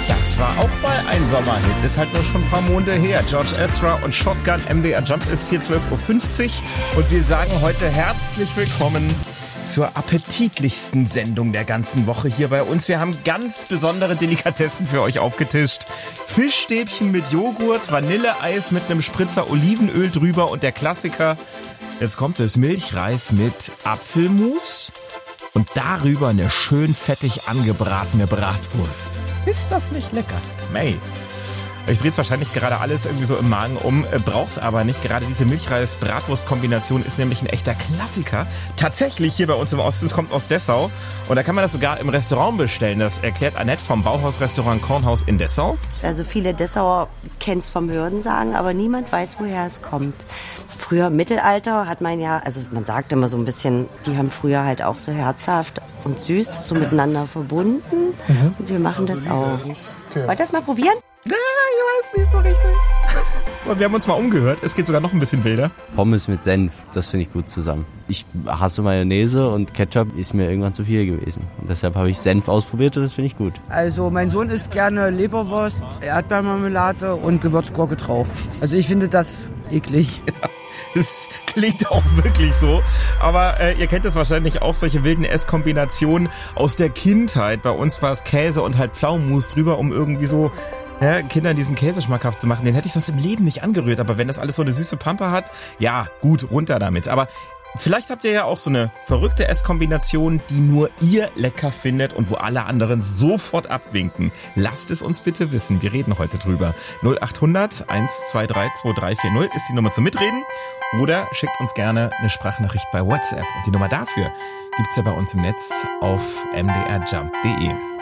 Das war auch mal ein Sommerhit, ist halt nur schon ein paar Monate her. George Ezra und Shotgun, MDR Jump ist hier 12.50 Uhr und wir sagen heute herzlich willkommen zur appetitlichsten Sendung der ganzen Woche hier bei uns. Wir haben ganz besondere Delikatessen für euch aufgetischt. Fischstäbchen mit Joghurt, Vanilleeis mit einem Spritzer Olivenöl drüber und der Klassiker, jetzt kommt es, Milchreis mit Apfelmus und darüber eine schön fettig angebratene Bratwurst. Ist das nicht lecker? May. Ich drehe jetzt wahrscheinlich gerade alles irgendwie so im Magen um, brauch's aber nicht. Gerade diese Milchreis-Bratwurst-Kombination ist nämlich ein echter Klassiker. Tatsächlich hier bei uns im Osten, es kommt aus Dessau. Und da kann man das sogar im Restaurant bestellen. Das erklärt Annette vom Bauhaus-Restaurant Kornhaus in Dessau. Also viele Dessauer kennen es vom Hörensagen, aber niemand weiß, woher es kommt. Früher im Mittelalter hat man ja, also man sagt immer so ein bisschen, die haben früher halt auch so herzhaft und süß so miteinander verbunden. Und wir machen das auch. Okay. Wollt ihr das mal probieren? Ja, ich weiß nicht so richtig. Und wir haben uns mal umgehört. Es geht sogar noch ein bisschen wilder. Pommes mit Senf, das finde ich gut zusammen. Ich hasse Mayonnaise und Ketchup ist mir irgendwann zu viel gewesen. Und deshalb habe ich Senf ausprobiert und das finde ich gut. Also mein Sohn isst gerne Leberwurst, Erdbeermarmelade und Gewürzgurke drauf. Also ich finde das eklig. Ja. Das klingt auch wirklich so. Aber ihr kennt es wahrscheinlich auch, solche wilden Esskombinationen aus der Kindheit. Bei uns war es Käse und halt Pflaumenmus drüber, um irgendwie so Kindern diesen Käse schmackhaft zu machen. Den hätte ich sonst im Leben nicht angerührt. Aber wenn das alles so eine süße Pampe hat, ja, gut, runter damit. Aber vielleicht habt ihr ja auch so eine verrückte Esskombination, die nur ihr lecker findet und wo alle anderen sofort abwinken. Lasst es uns bitte wissen. Wir reden heute drüber. 0800 123 2340 ist die Nummer zum Mitreden. Oder schickt uns gerne eine Sprachnachricht bei WhatsApp. Und die Nummer dafür gibt's ja bei uns im Netz auf mdrjump.de.